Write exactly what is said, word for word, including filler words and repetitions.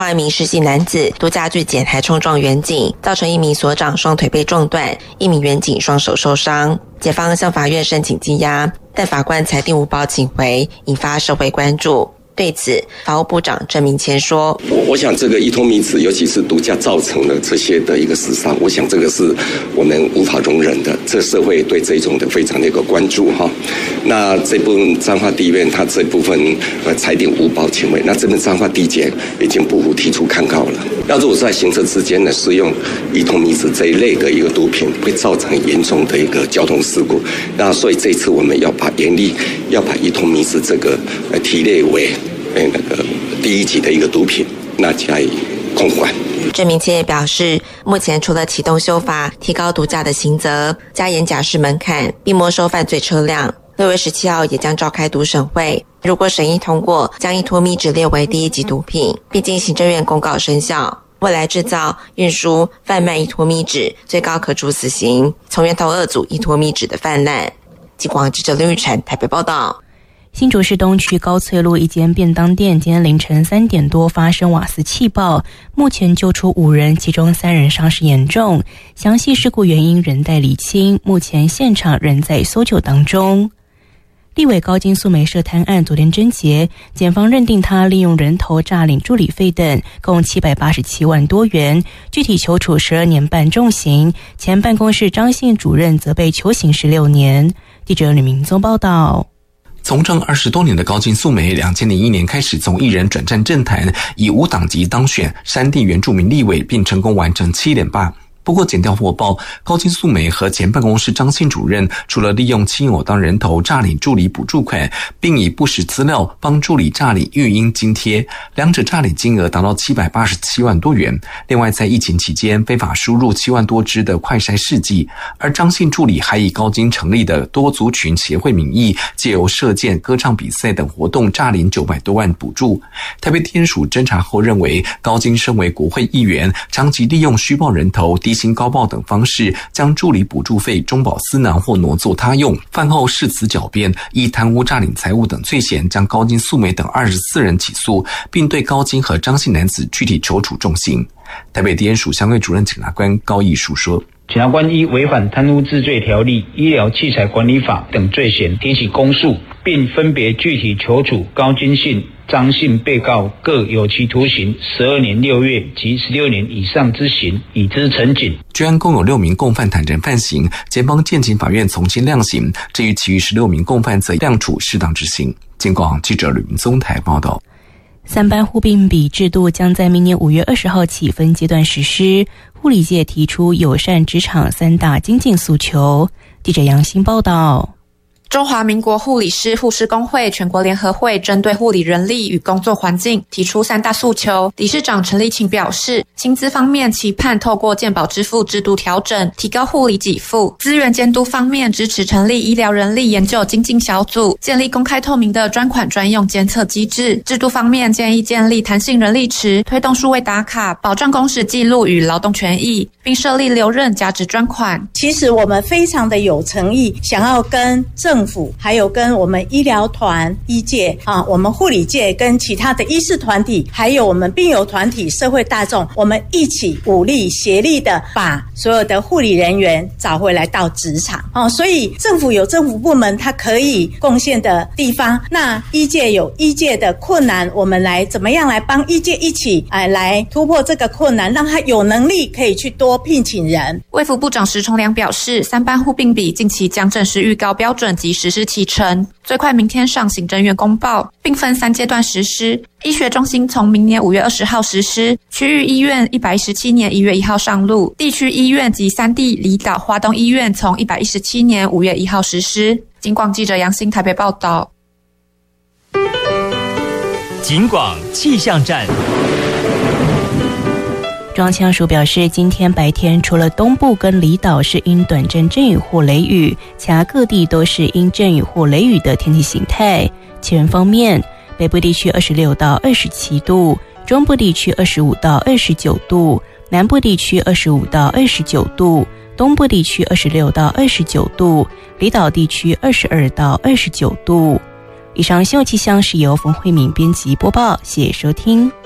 一名失信男子多家具捡还冲撞员警，造成一名所长双腿被撞断，一名员警双手受伤。检方向法院申请羁押，但法官裁定无保请回，引发社会关注。对此，法务部长郑明谦说：“ 我我想这个伊托米子，尤其是毒驾造成了这些的一个死伤，我想这个是我们无法容忍的。这社会对这种的非常的一个关注哈。那这部分彰化地院，它这部分呃裁定无保请回，那这边彰化地检已经不服提出抗告了。要如果在行车之间呢使用伊托米子这一类的一个毒品，会造成严重的一个交通事故。那所以这次我们要把严厉要把伊托米子这个呃提列为。”哎，那个第一级的一个毒品，那加以控管。 郑明谦也表示，目前除了启动修法，提高毒驾的刑责，加严假释门槛，并没收犯罪车辆。六月十七号也将召开毒审会，如果审议通过，将伊托米酯列为第一级毒品，并经行政院公告生效。未来制造、运输、贩卖伊托米酯，最高可处死刑，从源头遏阻伊托米酯的泛滥。警广记者林玉婵台北报道。 新竹市东区高翠路一间便当店今天凌晨三点多发生瓦斯气爆，目前救出五人，其中三人伤势严重，详细事故原因仍待厘清，目前现场仍在搜救当中。立委高金素梅涉贪案昨天侦结，检方认定他利用人头诈领助理费等，共七百八十七万多元，具体求处十二年半重刑。前办公室张姓主任则被求刑十六年。记者吕明宗报道。 从政二十多年的高金素梅，两千零一年开始从艺人转战政坛，以无党籍当选山地原住民立委，并成功完成七连霸。不过检调获报，高金素梅和前办公室张姓主任除了利用亲友当人头诈领助理补助款，并以不实资料帮助理诈领育婴津贴，两者诈领金额达到七百八十七万多元。另外在疫情期间非法输入七万多支的快筛试剂，而张姓助理还以高金成立的多族群协会名义，借由射箭、歌唱比赛等活动诈领九百多万补助。台北地检署侦查后认为，高金身为国会议员，长期利用虚报人头、低薪高报等方式，将助理补助费中饱私囊或挪作他用，饭后誓词狡辩，以贪污诈领财物等罪嫌，将高金素梅等二十四人起诉，并对高金和张姓男子具体求处重刑。台北地检署相对主任检察官高义书说， 检察官依违反贪污治罪条例、医疗器材管理法等罪嫌提起公诉，并分别具体求处高金姓、张姓被告各有期徒刑十二年六月及十六年以上之刑，以之陈警。 据案共有六名共犯坦承犯行，检方建请法院从轻量刑，至于其余十六名共犯则量处适当执行。警广记者吕明宗台报道。 三班护病比制度将在明年五月二十号起分阶段实施，护理界提出友善职场三大精进诉求。记者杨欣报道。 中华民国护理师护士工会全国联合会针对护理人力与工作环境提出三大诉求。理事长陈立庆表示，薪资方面期盼透过健保支付制度调整，提高护理给付；资源监督方面支持成立医疗人力研究精进小组，建立公开透明的专款专用监测机制。制度方面建议建立弹性人力池，推动数位打卡，保障工时记录与劳动权益，并设立留任加值专款。 其实我们非常的有诚意，想要跟政府还有跟我们医疗团、医界啊，我们护理界跟其他的医事团体，还有我们病友团体、社会大众，我们一起武力协力的把所有的护理人员找回来到职场哦。所以政府有政府部门它可以贡献的地方，那医界有医界的困难，我们来怎么样来帮医界一起哎来突破这个困难，让他有能力可以去多聘请人。 卫福部长石崇良表示，三班护病比近期将正式预告标准及实施启程，最快明天上行政院公报，并分三阶段实施。医学中心从明年五月二十号实施，区域医院一百一十七年一月一号上路，地区医院及三地离岛花东医院从一百一十七年五月一号实施。警广记者杨欣台北报道。 警广气象站。 中央气象署表示，今天白天除了东部跟离岛是因短暂阵雨或雷雨，其他各地都是因阵雨或雷雨的天气形态。气温方面，北部地区二十六到二十七度，中部地区二十五到二十九度，南部地区二十五到二十九度，东部地区二十六到二十九度，离岛地区二十二到二十九度。以上新闻气象是由冯慧敏编辑播报，谢谢收听。